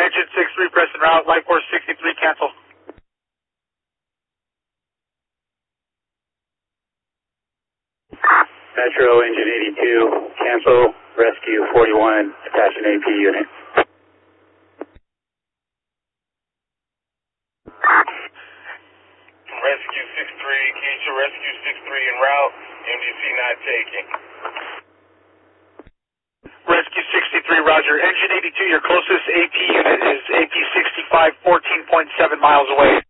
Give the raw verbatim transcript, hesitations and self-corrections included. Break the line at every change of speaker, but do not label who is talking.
Engine six three, press en route, Light Force sixty-three, cancel.
Metro Engine eighty-two, cancel, Rescue forty-one, attach an A P unit.
Rescue six three, Keisha, Rescue six three en route, M D C not taking.
Rescue sixty-three, roger. Engine eighty-two, your closest A P unit is A P sixty-five, fourteen point seven miles away.